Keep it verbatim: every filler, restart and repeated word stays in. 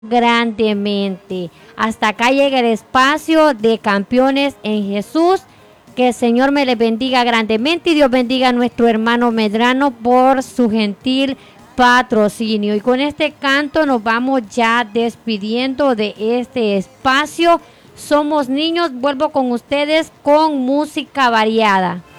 grandemente. Hasta acá llega el espacio de Campeones en Jesús. Que el Señor me les bendiga grandemente y Dios bendiga a nuestro hermano Medrano por su gentil patrocinio. Y con este canto nos vamos ya despidiendo de este espacio. Somos niños, vuelvo con ustedes con música variada.